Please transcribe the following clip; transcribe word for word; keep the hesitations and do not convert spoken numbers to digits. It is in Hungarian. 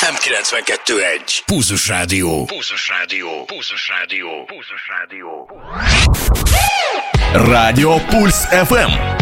em kilencvenkettő egy. Pulzus Rádió. Pulzus Rádió. Pulzus Rádió. Pulzus Rádió. Rádió Puls ef em.